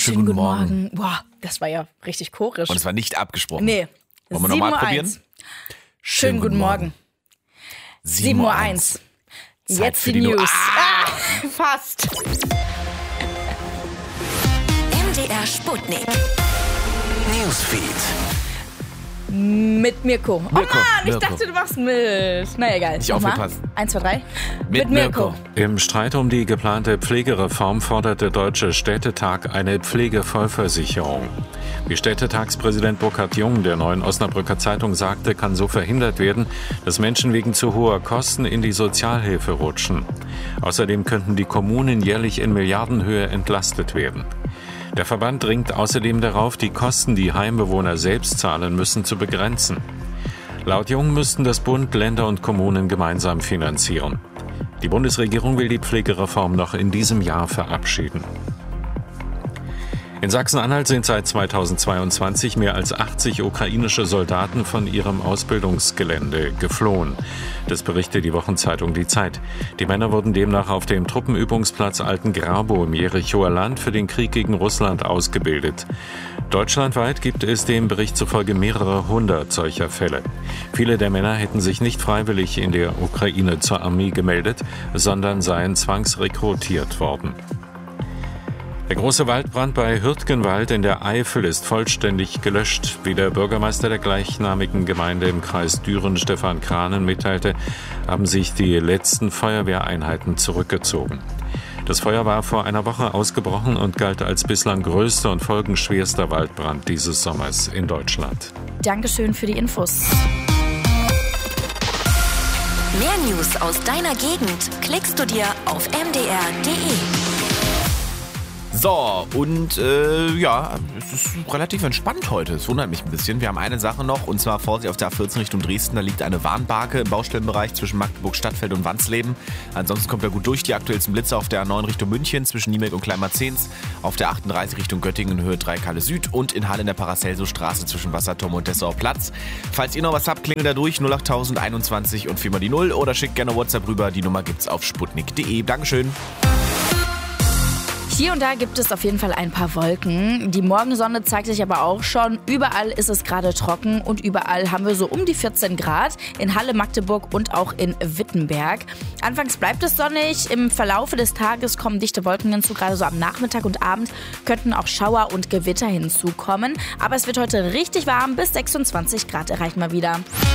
Schönen guten Morgen. Boah, das war ja richtig chorisch. Und es war nicht abgesprochen. Nee. Wollen wir nochmal probieren? Schönen guten Morgen. 7:01 Uhr. Jetzt die News. Fast. MDR Sputnik. Newsfeed. Mit Mirko. Oh Mann, ich Mirko. dachte, du machst mit. Na egal. Nicht aufgepasst. 1, 2, 3. Mit Mirko. Im Streit um die geplante Pflegereform fordert der Deutsche Städtetag eine Pflegevollversicherung. Wie Städtetagspräsident Burkhard Jung der Neuen Osnabrücker Zeitung sagte, kann so verhindert werden, dass Menschen wegen zu hoher Kosten in die Sozialhilfe rutschen. Außerdem könnten die Kommunen jährlich in Milliardenhöhe entlastet werden. Der Verband dringt außerdem darauf, die Kosten, die Heimbewohner selbst zahlen müssen, zu begrenzen. Laut Jung müssten das Bund, Länder und Kommunen gemeinsam finanzieren. Die Bundesregierung will die Pflegereform noch in diesem Jahr verabschieden. In Sachsen-Anhalt sind seit 2022 mehr als 80 ukrainische Soldaten von ihrem Ausbildungsgelände geflohen. Das berichtet die Wochenzeitung Die Zeit. Die Männer wurden demnach auf dem Truppenübungsplatz Alten-Grabo im Jerichoer Land für den Krieg gegen Russland ausgebildet. Deutschlandweit gibt es dem Bericht zufolge mehrere hundert solcher Fälle. Viele der Männer hätten sich nicht freiwillig in der Ukraine zur Armee gemeldet, sondern seien zwangsrekrutiert worden. Der große Waldbrand bei Hürtgenwald in der Eifel ist vollständig gelöscht. Wie der Bürgermeister der gleichnamigen Gemeinde im Kreis Düren, Stefan Kranen, mitteilte, haben sich die letzten Feuerwehreinheiten zurückgezogen. Das Feuer war vor einer Woche ausgebrochen und galt als bislang größter und folgenschwerster Waldbrand dieses Sommers in Deutschland. Dankeschön für die Infos. Mehr News aus deiner Gegend klickst du dir auf mdr.de. So, und es ist relativ entspannt heute. Es wundert mich ein bisschen. Wir haben eine Sache noch, und zwar Vorsicht auf der A14 Richtung Dresden. Da liegt eine Warnbarke im Baustellenbereich zwischen Magdeburg, Stadtfeld und Wansleben. Ansonsten kommt er gut durch. Die aktuellsten Blitze auf der A9 Richtung München zwischen Niemelk und Kleinmarzens. Auf der 38 Richtung Göttingen in Höhe 3 Kalle Süd und in Halle in der Paracelso-Straße zwischen Wasserturm und Dessauer Platz. Falls ihr noch was habt, klingelt da durch 08021 und 4 mal die 0 oder schickt gerne WhatsApp rüber. Die Nummer gibt's auf sputnik.de. Dankeschön. Hier und da gibt es auf jeden Fall ein paar Wolken. Die Morgensonne zeigt sich aber auch schon. Überall ist es gerade trocken und überall haben wir so um die 14 Grad. In Halle, Magdeburg und auch in Wittenberg. Anfangs bleibt es sonnig. Im Verlaufe des Tages kommen dichte Wolken hinzu. Gerade so am Nachmittag und Abend könnten auch Schauer und Gewitter hinzukommen. Aber es wird heute richtig warm. Bis 26 Grad erreichen wir wieder.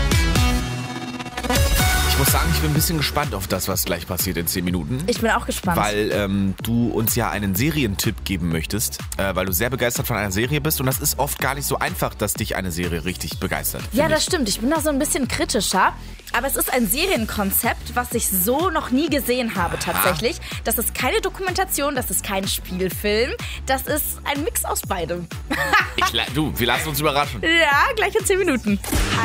Ich muss sagen, ich bin ein bisschen gespannt auf das, was gleich passiert in 10 Minuten. Ich bin auch gespannt. Weil du uns ja einen Serientipp geben möchtest, weil du sehr begeistert von einer Serie bist. Und das ist oft gar nicht so einfach, dass dich eine Serie richtig begeistert. Ja, das stimmt. Ich bin da so ein bisschen kritischer. Aber es ist ein Serienkonzept, was ich so noch nie gesehen habe tatsächlich. Das ist keine Dokumentation, das ist kein Spielfilm. Das ist ein Mix aus beidem. Wir lassen uns überraschen. Ja, gleich in 10 Minuten.